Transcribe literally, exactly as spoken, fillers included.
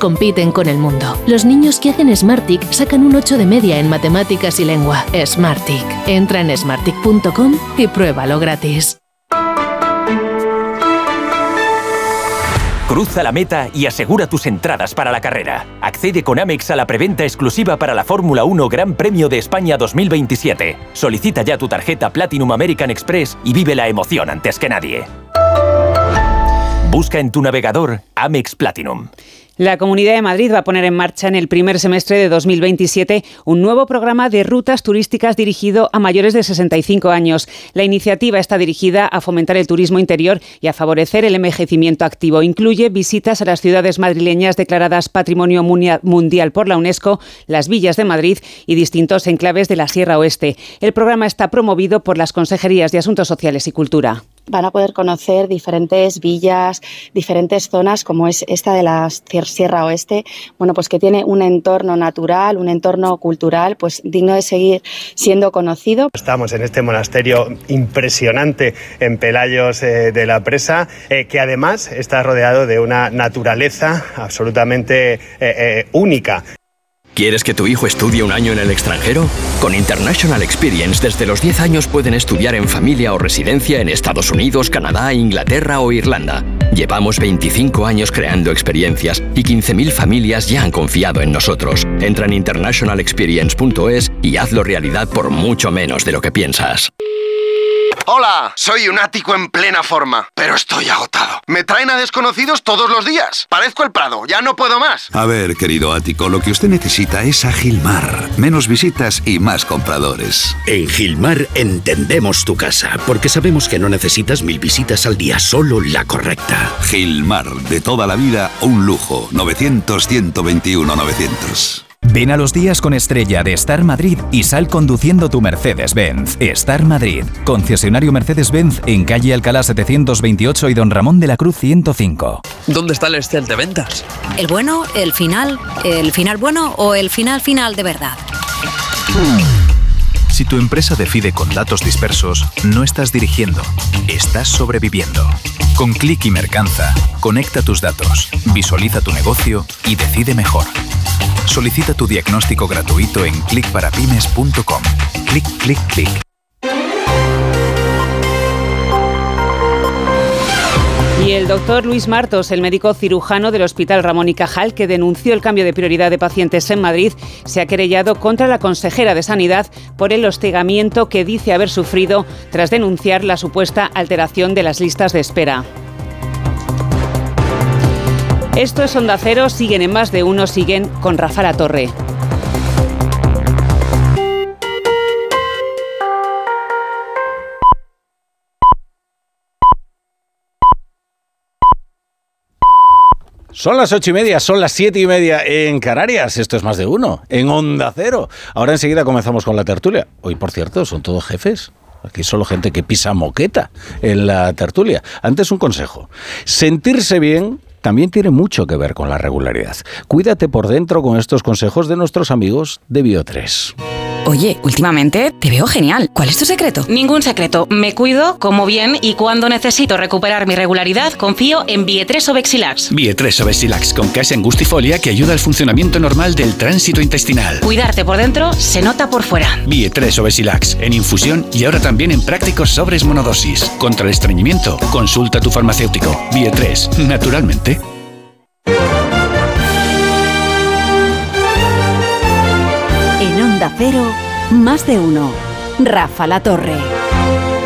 compiten con el mundo. Los niños que hacen Smartick sacan un ocho de media en matemáticas y lengua. Smartick. Entra en smartick punto com y pruébalo gratis. Cruza la meta y asegura tus entradas para la carrera. Accede con Amex a la preventa exclusiva para la Fórmula uno Gran Premio de España dos mil veintisiete. Solicita ya tu tarjeta Platinum American Express y vive la emoción antes que nadie. Busca en tu navegador Amex Platinum. La Comunidad de Madrid va a poner en marcha en el primer semestre de dos mil veintisiete un nuevo programa de rutas turísticas dirigido a mayores de sesenta y cinco años. La iniciativa está dirigida a fomentar el turismo interior y a favorecer el envejecimiento activo. Incluye visitas a las ciudades madrileñas declaradas Patrimonio Mundial por la UNESCO, las villas de Madrid y distintos enclaves de la Sierra Oeste. El programa está promovido por las Consejerías de Asuntos Sociales y Cultura. Van a poder conocer diferentes villas, diferentes zonas, como es esta de la Sierra Oeste, bueno, pues que tiene un entorno natural, un entorno cultural, pues digno de seguir siendo conocido. Estamos en este monasterio impresionante en Pelayos eh, de la Presa, eh, que además está rodeado de una naturaleza absolutamente eh, eh, única. ¿Quieres que tu hijo estudie un año en el extranjero? Con International Experience, desde los diez años pueden estudiar en familia o residencia en Estados Unidos, Canadá, Inglaterra o Irlanda. Llevamos veinticinco años creando experiencias y quince mil familias ya han confiado en nosotros. Entra en international experience punto es y hazlo realidad por mucho menos de lo que piensas. Hola, soy un ático en plena forma, pero estoy agotado. Me traen a desconocidos todos los días. Parezco el Prado, ya no puedo más. A ver, querido ático, lo que usted necesita es a Gilmar. Menos visitas y más compradores. En Gilmar entendemos tu casa, porque sabemos que no necesitas mil visitas al día, solo la correcta. Gilmar, de toda la vida, un lujo. novecientos, ciento veintiuno, novecientos. Ven a los días con estrella de Star Madrid y sal conduciendo tu Mercedes-Benz. Star Madrid, concesionario Mercedes-Benz en calle Alcalá setecientos veintiocho y Don Ramón de la Cruz ciento cinco. ¿Dónde está el Excel de ventas? ¿El bueno, el final, el final bueno o el final final de verdad? Si tu empresa decide con datos dispersos, no estás dirigiendo, estás sobreviviendo. Con Click y Mercanza, conecta tus datos, visualiza tu negocio y decide mejor. Solicita tu diagnóstico gratuito en click para pymes punto com. Clic, clic, clic. Y el doctor Luis Martos, el médico cirujano del Hospital Ramón y Cajal, que denunció el cambio de prioridad de pacientes en Madrid, se ha querellado contra la consejera de Sanidad por el hostigamiento que dice haber sufrido tras denunciar la supuesta alteración de las listas de espera. Esto es Onda Cero, siguen en Más de Uno, siguen con Rafa La Torre. Son las ocho y media, son las siete y media en Canarias. Esto es Más de Uno, en Onda Cero. Ahora enseguida comenzamos con la tertulia. Hoy, por cierto, son todos jefes. Aquí solo gente que pisa moqueta en la tertulia. Antes un consejo. Sentirse bien también tiene mucho que ver con la regularidad. Cuídate por dentro con estos consejos de nuestros amigos de Bio tres. Oye, últimamente te veo genial. ¿Cuál es tu secreto? Ningún secreto. Me cuido, como bien y cuando necesito recuperar mi regularidad, confío en Bio tres Obexilax. Bio tres Obexilax con Casa Angustifolia que ayuda al funcionamiento normal del tránsito intestinal. Cuidarte por dentro se nota por fuera. Bio tres Obexilax en infusión y ahora también en prácticos sobres monodosis. Contra el estreñimiento, consulta a tu farmacéutico. Bio tres, naturalmente. En Onda Cero, Más de Uno. Rafa La Torre.